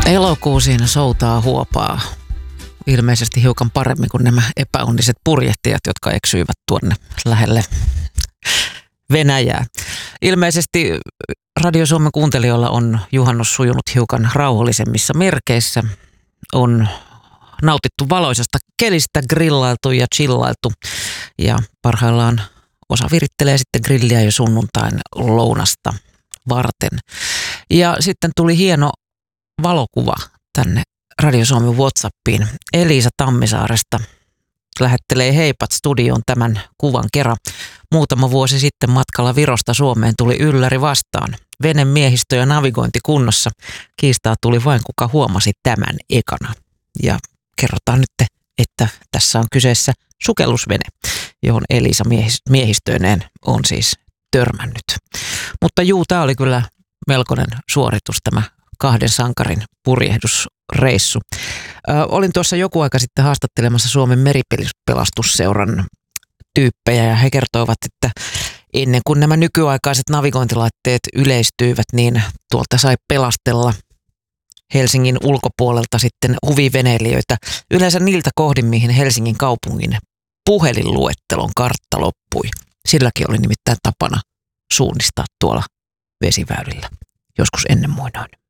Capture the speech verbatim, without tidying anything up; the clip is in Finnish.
Elokuu siinä soutaa huopaa ilmeisesti hiukan paremmin kuin nämä epäonniset purjehtijat, jotka eksyivät tuonne lähelle Venäjää. Ilmeisesti Radio Suomen kuuntelijoilla on juhannus sujunut hiukan rauhallisemmissa merkeissä. On nautittu valoisesta kelistä, grillailtu ja chillailtu ja parhaillaan osa virittelee sitten grilliä jo sunnuntain lounasta varten. Ja sitten tuli hieno valokuva tänne Radio Suomen WhatsAppiin. Elisa Tammisaaresta lähettelee heipat studioon tämän kuvan kerran. Muutama vuosi sitten matkalla Virosta Suomeen tuli ylläri vastaan. Vene miehistö ja navigointi kunnossa. Kiistaa tuli vain kuka huomasi tämän ekana. Ja kerrotaan nyt, että tässä on kyseessä sukellusvene, johon Elisa miehistöineen on siis törmännyt. Mutta juu, tämä oli kyllä melkoinen suoritus tämä kahden sankarin purjehdusreissu. Ö, olin tuossa joku aika sitten haastattelemassa Suomen meripelastusseuran tyyppejä ja he kertoivat, että ennen kuin nämä nykyaikaiset navigointilaitteet yleistyivät, niin tuolta sai pelastella Helsingin ulkopuolelta sitten huviveneilijöitä. Yleensä niiltä kohdin, mihin Helsingin kaupungin puhelinluettelon kartta loppui. Silläkin oli nimittäin tapana suunnistaa tuolla vesiväylillä joskus ennen muinoin.